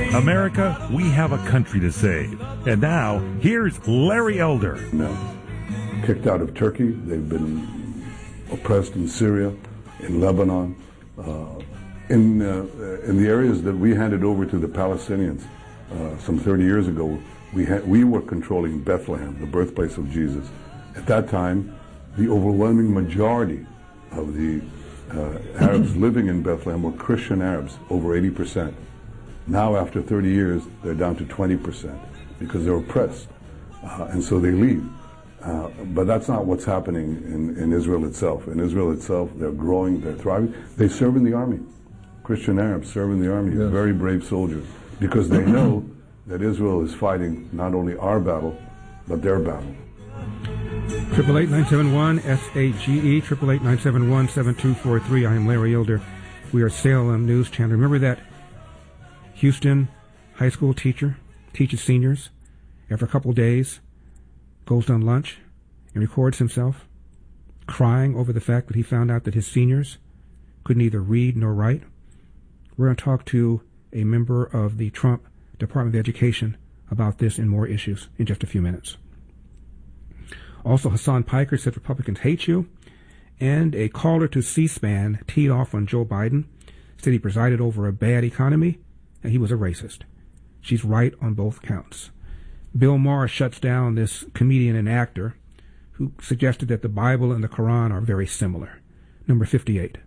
America, we have a country to save. And now, here's Larry Elder. Kicked out of Turkey. They've been oppressed in Syria, in Lebanon, in the areas that we handed over to the Palestinians some 30 years ago. We were controlling Bethlehem, the birthplace of Jesus. At that time, the overwhelming majority of the Arabs living in Bethlehem were Christian Arabs, over 80%. Now, after 30 years, they're down to 20% because they're oppressed, and so they leave. But that's not what's happening in Israel itself. In Israel itself, they're growing, they're thriving. They serve in the army. Christian Arabs serve in the army, yes. Very brave soldiers, because they know that Israel is fighting not only our battle, but their battle. 888-971-SAGE, 888-971-7243. I am Larry Elder. We are Salem News Channel. Remember that Houston high school teacher teaches seniors, after a couple days, goes on lunch and records himself crying over the fact that he found out that his seniors could neither read nor write? We're going to talk to a member of the Trump Department of Education about this and more issues in just a few minutes. Also, Hassan Piker said Republicans hate you, and a caller to C-SPAN teed off on Joe Biden, said he presided over a bad economy, and he was a racist. She's right on both counts. Bill Maher shuts down this comedian and actor who suggested that the Bible and the Quran are very similar. Number 58.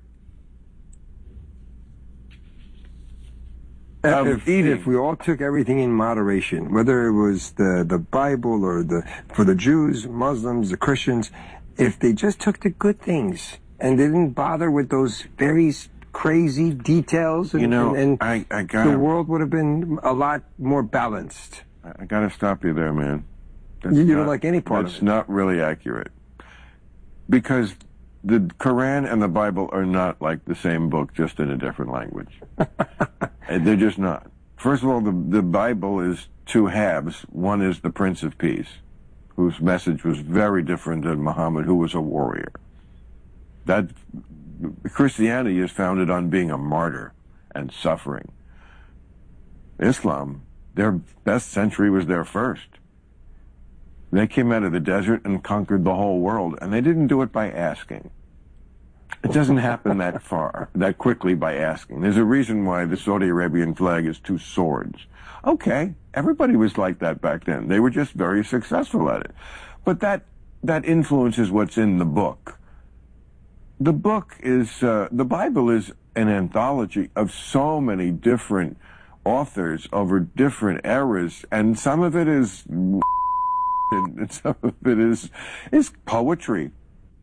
If we all took everything in moderation, whether it was the Bible or for the Jews, Muslims, the Christians, if they just took the good things and didn't bother with those very crazy details, the world would have been a lot more balanced. I got to stop you there, man. You don't like any part of it. That's not really accurate. Because the Quran and the Bible are not like the same book, just in a different language. They're just not. First of all, the Bible is two halves. One is the Prince of Peace, whose message was very different than Muhammad, who was a warrior. That Christianity is founded on being a martyr and suffering. Islam, their best century was their first. They came out of the desert and conquered the whole world, and they didn't do it by asking. It doesn't happen that quickly by asking. There's a reason why the Saudi Arabian flag is two swords. Okay, everybody was like that back then. They were just very successful at it. But that influences what's in the book. The book is, the Bible is an anthology of so many different authors over different eras, and some of it is and some of it is poetry.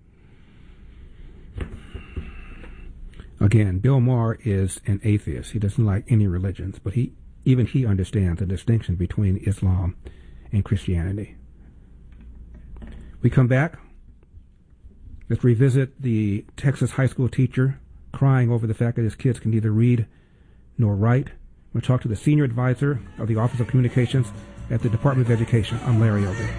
Again, Bill Maher is an atheist. He doesn't like any religions, but he understands the distinction between Islam and Christianity. We come back. Let's revisit the Texas high school teacher crying over the fact that his kids can neither read nor write. We'll talk to the senior advisor of the Office of Communications at the Department of Education. I'm Larry Elder.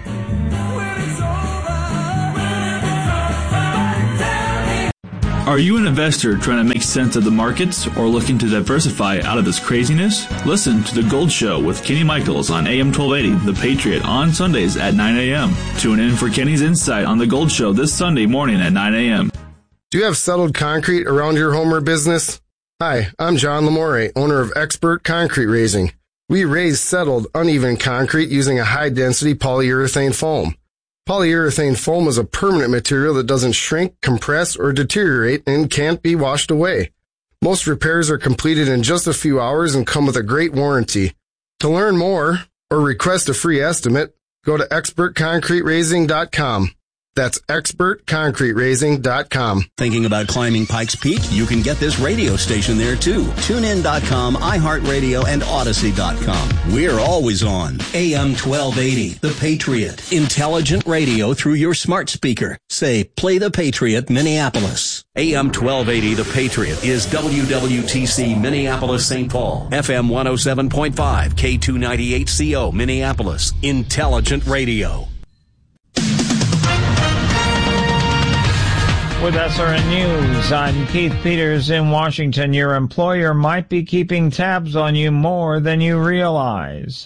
Are you an investor trying to make sense of the markets or looking to diversify out of this craziness? Listen to The Gold Show with Kenny Michaels on AM 1280, The Patriot, on Sundays at 9 a.m. Tune in for Kenny's insight on The Gold Show this Sunday morning at 9 a.m. Do you have settled concrete around your home or business? Hi, I'm John Lamore, owner of Expert Concrete Raising. We raise settled, uneven concrete using a high-density polyurethane foam. Polyurethane foam is a permanent material that doesn't shrink, compress, or deteriorate and can't be washed away. Most repairs are completed in just a few hours and come with a great warranty. To learn more or request a free estimate, go to expertconcreteraising.com. That's expertconcreteraising.com. Thinking about climbing Pikes Peak? You can get this radio station there too. TuneIn.com, iHeartRadio, and Odyssey.com. We're always on. AM 1280, The Patriot. Intelligent radio through your smart speaker. Say, play The Patriot, Minneapolis. AM 1280, The Patriot is WWTC Minneapolis, St. Paul. FM 107.5, K298CO, Minneapolis. Intelligent radio. With SRN News, I'm Keith Peters in Washington. Your employer might be keeping tabs on you more than you realize.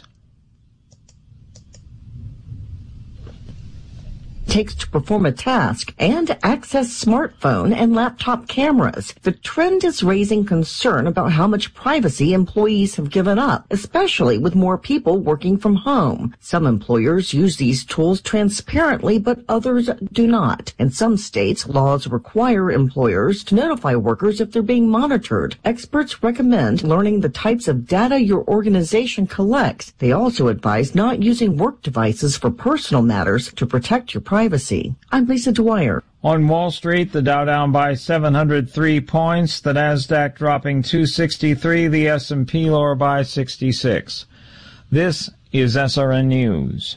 Takes to perform a task and access smartphone and laptop cameras. The trend is raising concern about how much privacy employees have given up, especially with more people working from home. Some employers use these tools transparently, but others do not. In some states, laws require employers to notify workers if they're being monitored. Experts recommend learning the types of data your organization collects. They also advise not using work devices for personal matters to protect your privacy. I'm Lisa Dwyer. On Wall Street, the Dow down by 703 points, the Nasdaq dropping 263, the S&P lower by 66. This is SRN News.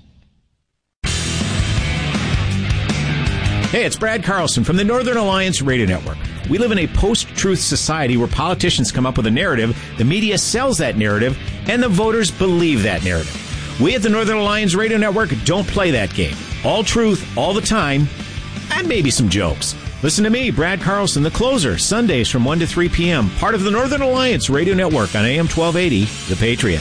Hey, it's Brad Carlson from the Northern Alliance Radio Network. We live in a post-truth society where politicians come up with a narrative, the media sells that narrative, and the voters believe that narrative. We at the Northern Alliance Radio Network don't play that game. All truth, all the time, and maybe some jokes. Listen to me, Brad Carlson, the closer, Sundays from 1 to 3 p.m., part of the Northern Alliance Radio Network on AM 1280, The Patriot.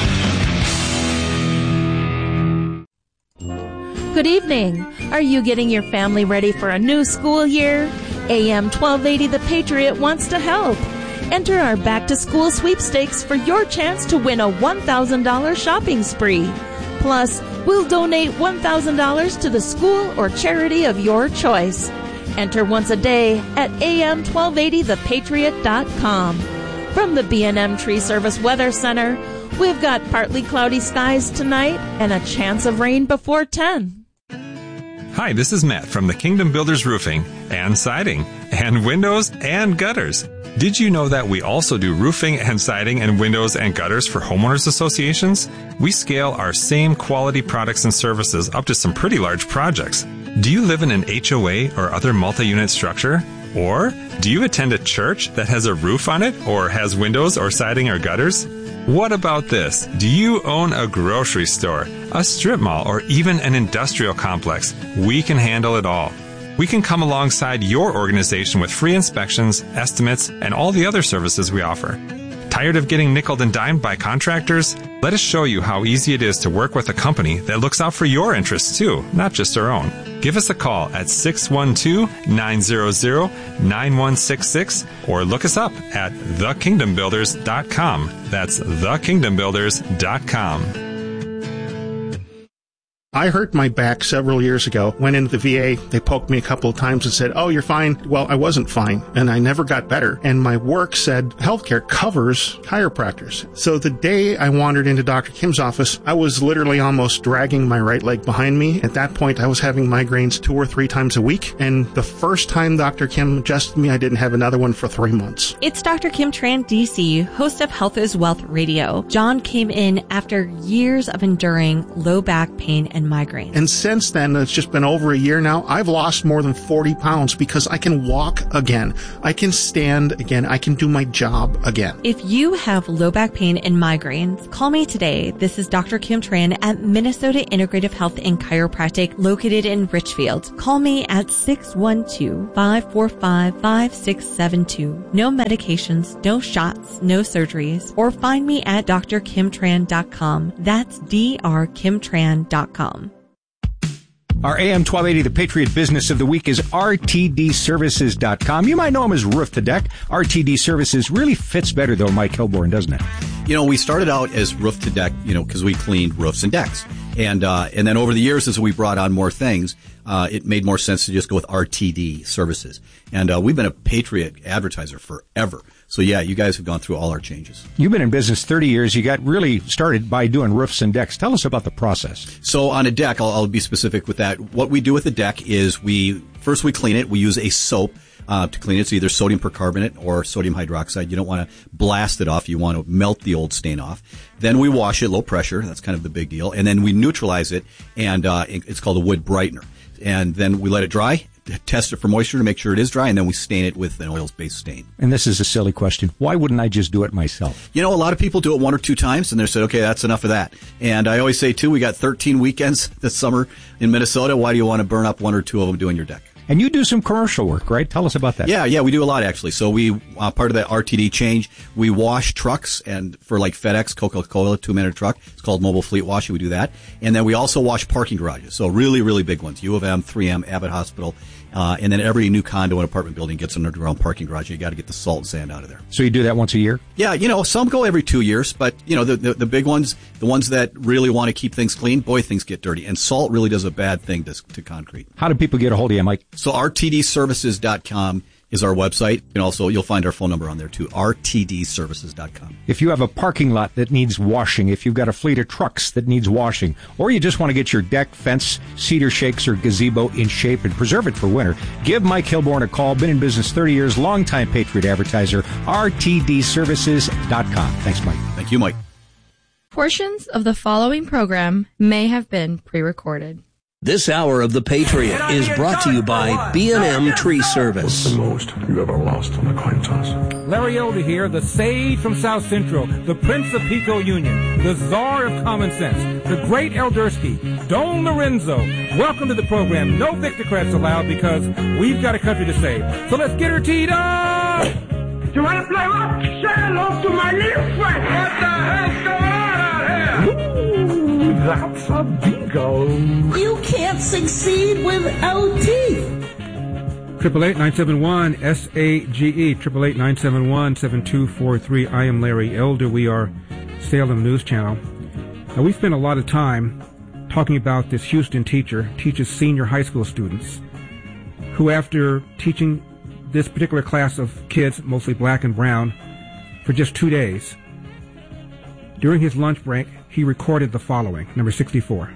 Good evening. Are you getting your family ready for a new school year? AM 1280, The Patriot wants to help. Enter our back-to-school sweepstakes for your chance to win a $1,000 shopping spree. Plus, we'll donate $1,000 to the school or charity of your choice. Enter once a day at am1280thepatriot.com. From the B&M Tree Service Weather Center, we've got partly cloudy skies tonight and a chance of rain before 10. Hi, this is Matt from the Kingdom Builders Roofing and Siding and Windows and Gutters. Did you know that we also do roofing and siding and windows and gutters for homeowners associations? We scale our same quality products and services up to some pretty large projects. Do you live in an HOA or other multi-unit structure? Or do you attend a church that has a roof on it or has windows or siding or gutters? What about this? Do you own a grocery store, a strip mall, or even an industrial complex? We can handle it all. We can come alongside your organization with free inspections, estimates, and all the other services we offer. Tired of getting nickeled and dimed by contractors? Let us show you how easy it is to work with a company that looks out for your interests too, not just our own. Give us a call at 612-900-9166 or look us up at thekingdombuilders.com. That's thekingdombuilders.com. I hurt my back several years ago. Went into the VA. They poked me a couple of times and said, "Oh, you're fine." Well, I wasn't fine, and I never got better. And my work said healthcare covers chiropractors. So the day I wandered into Dr. Kim's office, I was literally almost dragging my right leg behind me. At that point, I was having migraines 2 or 3 times a week. And the first time Dr. Kim adjusted me, I didn't have another one for 3 months. It's Dr. Kim Tran, DC, host of Health is Wealth Radio. John came in after years of enduring low back pain and migraine. And since then, it's just been over a year now, I've lost more than 40 pounds because I can walk again. I can stand again. I can do my job again. If you have low back pain and migraines, call me today. This is Dr. Kim Tran at Minnesota Integrative Health and Chiropractic located in Richfield. Call me at 612-545-5672. No medications, no shots, no surgeries. Or find me at drkimtran.com. That's drkimtran.com. Our AM 1280 The Patriot Business of the Week is RTDServices.com. You might know them as Roof to Deck. RTD Services really fits better, though, Mike Kilborn, doesn't it? You know, we started out as Roof to Deck, because we cleaned roofs and decks. And then over the years, as we brought on more things, it made more sense to just go with RTD Services. And we've been a Patriot advertiser forever. So, yeah, you guys have gone through all our changes. You've been in business 30 years. You got really started by doing roofs and decks. Tell us about the process. So on a deck, I'll be specific with that. What we do with the deck is we clean it. We use a soap to clean it. It's either sodium percarbonate or sodium hydroxide. You don't want to blast it off. You want to melt the old stain off. Then we wash it low pressure. That's kind of the big deal. And then we neutralize it, and it's called a wood brightener. And then we let it dry, test it for moisture to make sure it is dry, and then we stain it with an oil-based stain. And this is a silly question. Why wouldn't I just do it myself? A lot of people do it 1 or 2 times, and they say, okay, that's enough of that. And I always say, too, we got 13 weekends this summer in Minnesota. Why do you want to burn up 1 or 2 of them doing your deck? And you do some commercial work, right? Tell us about that. Yeah, we do a lot, actually. So we, part of that RTD change, we wash trucks, and for like FedEx, Coca-Cola, 2-minute truck, it's called mobile fleet washing. We do that. And then we also wash parking garages. So really, really big ones. U of M, 3M, Abbott Hospital. And then every new condo and apartment building gets an underground parking garage. You got to get the salt and sand out of there. So you do that once a year? Yeah, some go every 2 years, but the big ones, the ones that really want to keep things clean, boy, things get dirty. And salt really does a bad thing to concrete. How do people get a hold of you, Mike? So rtdservices.com is our website. And also you'll find our phone number on there too, rtdservices.com. If you have a parking lot that needs washing, if you've got a fleet of trucks that needs washing, or you just want to get your deck, fence, cedar shakes, or gazebo in shape and preserve it for winter, give Mike Hilborn a call. Been in business 30 years, longtime Patriot advertiser, rtdservices.com. Thanks, Mike. Thank you, Mike. Portions of the following program may have been pre-recorded. This hour of The Patriot is brought to you by B&M Tree Service. What's the most you ever lost on a coin toss? Larry Elder here, the sage from South Central, the Prince of Pico Union, the czar of common sense, the great Eldersky, Don Lorenzo. Welcome to the program. No Victocrats allowed because we've got a country to save. So let's get her teed up! You want to play what? Say hello to my little friend. What the hell's going on out here? Ooh, that's a bingo. You can't succeed without teeth. 888-971-SAGE, 888-971-7243. I am Larry Elder. We are Salem News Channel. Now, we spent a lot of time talking about this Houston teacher, teaches senior high school students, who after teaching this particular class of kids, mostly black and brown, for just 2 days, during his lunch break, he recorded the following, number 64.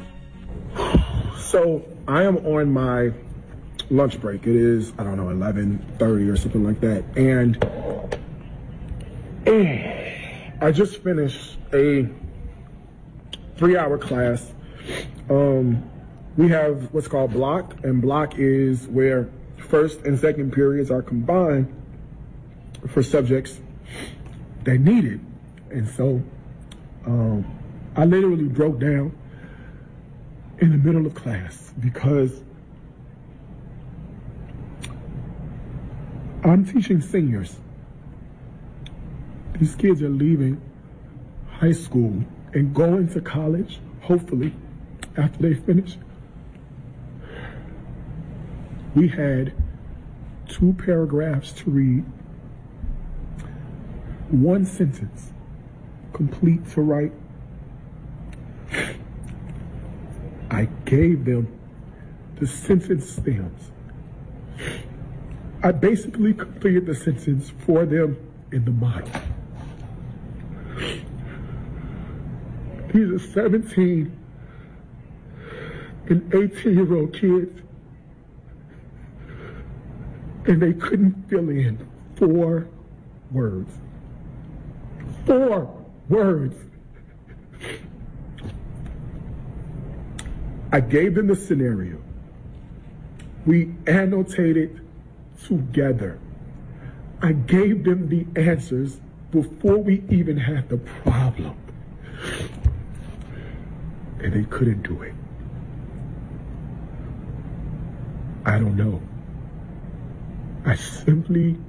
So I am on my lunch break. It is, 11:30 or something like that. And I just finished a 3-hour class. We have what's called block, and block is where first and second periods are combined for subjects that need it. And so I literally broke down in the middle of class because I'm teaching seniors. These kids are leaving high school and going to college, hopefully, after they finish. We had 2 paragraphs to read, 1 sentence complete to write. I gave them the sentence stems. I basically completed the sentence for them in the mind. These are 17 and 18-year-old kids, and they couldn't fill in 4 words. 4 words. I gave them the scenario. We annotated together. I gave them the answers before we even had the problem. And they couldn't do it. I don't know. I simply